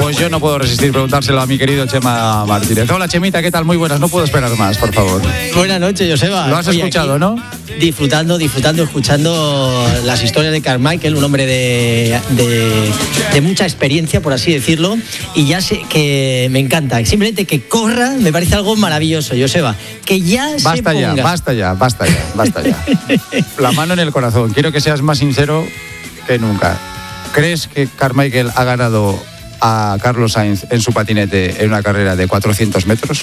Pues yo no puedo resistir preguntárselo a mi querido Chema Martínez. Hola, Chemita, ¿qué tal? Muy buenas, no puedo esperar más, por favor. Buenas noches, Joseba. Lo has escuchado, ¿no? Disfrutando, escuchando las historias de Carmichael, un hombre de mucha experiencia, por así decirlo, y ya sé que me encanta. Simplemente que corra me parece algo maravilloso, Joseba. Que ya basta se ponga. Basta ya. La mano en el corazón. Quiero que seas más sincero que nunca. ¿Crees que Carmichael ha ganado a Carlos Sainz en su patinete en una carrera de 400 metros?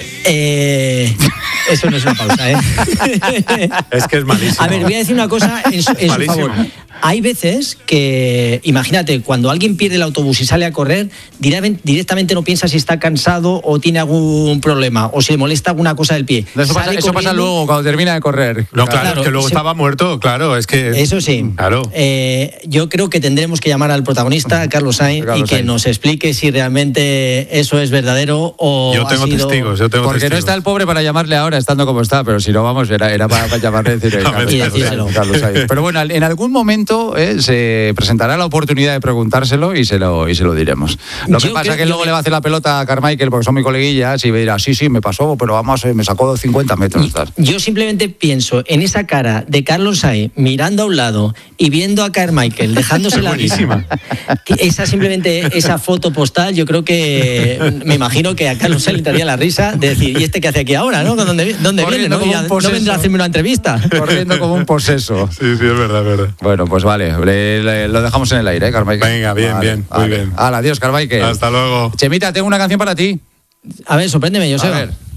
Eso no es una pausa, ¿eh? Es que es malísimo. A ver, voy a decir una cosa en su favor. Hay veces que, imagínate, cuando alguien pierde el autobús y sale a correr, directamente no piensa si está cansado o tiene algún problema o si le molesta alguna cosa del pie. Eso pasa luego, cuando termina de correr. No, claro, es que luego estaba muerto, claro, es que... Eso sí. Claro. Yo creo que tendremos que llamar al protagonista, a Carlos Sainz, y que nos explique si realmente eso es verdadero o Yo tengo testigos, Porque no está el pobre para llamarle ahora, estando como está, pero si no, vamos, era para llamarle y decirle Carlos Sainz. Pero bueno, en algún momento se presentará la oportunidad de preguntárselo y se lo diremos. Lo que pasa es que luego le va a hacer la pelota a Carmichael porque son muy coleguillas y me dirá, sí, me pasó, pero vamos, me sacó 50 metros. Yo simplemente pienso en esa cara de Carlos Sainz mirando a un lado y viendo a Carmichael dejándose la risa. Esa foto postal, yo creo que me imagino que a Carlos Sainz le entraría la risa de decir, ¿y este qué hace aquí ahora? ¿No? ¿Dónde viene? ¿No vendrá a hacerme una entrevista? Corriendo como un poseso. Sí, es verdad. Bueno, pues vale, lo dejamos en el aire, Carmichael. Venga, bien, muy bien. Adiós, Carmichael. Hasta luego. Chemita, tengo una canción para ti. A ver, sorpréndeme, Joseba. A ver.